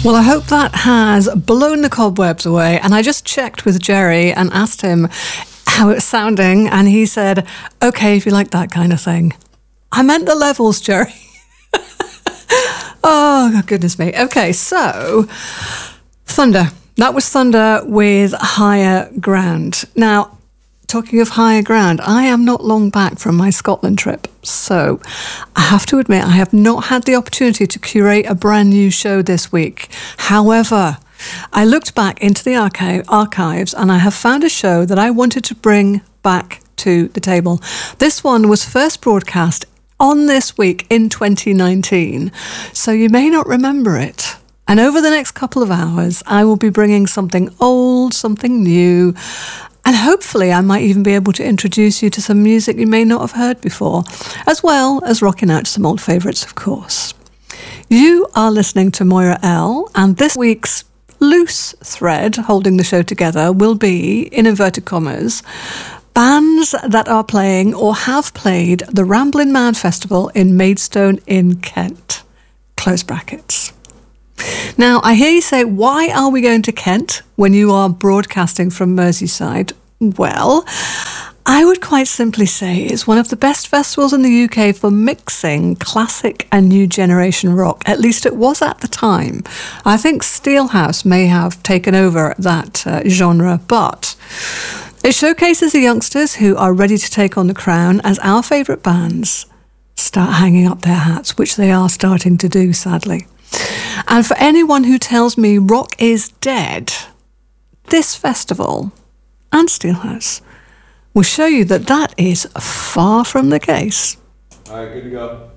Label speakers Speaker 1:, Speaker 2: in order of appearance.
Speaker 1: Well, I hope that has blown the cobwebs away. And I just checked with Jerry and asked him how it's sounding. And he said, okay, if you like that kind of thing. I meant the levels, Jerry. Oh, goodness me. Okay, so Thunder. That was Thunder with Higher Ground. Now, talking of higher ground, I am not long back from my Scotland trip. So I have to admit, I have not had the opportunity to curate a brand new show this week. However, I looked back into the archives and I have found a show that I wanted to bring back to the table. This one was first broadcast on this week in 2019, so you may not remember it. And over the next couple of hours, I will be bringing something old, something new, and hopefully I might even be able to introduce you to some music you may not have heard before, as well as rocking out some old favourites, of course. You are listening to Moira L, and this week's loose thread holding the show together will be, in inverted commas, bands that are playing or have played the Ramblin' Man Festival in Maidstone in Kent. Close brackets. Now, I hear you say, why are we going to Kent when you are broadcasting from Merseyside? Well, I would quite simply say it's one of the best festivals in the UK for mixing classic and new generation rock. At least it was at the time. I think Steelhouse may have taken over that genre, but it showcases the youngsters who are ready to take on the crown as our favourite bands start hanging up their hats, which they are starting to do, sadly. And for anyone who tells me rock is dead, this festival and Steelhouse will show you that that is far from the case.
Speaker 2: All right, good to go.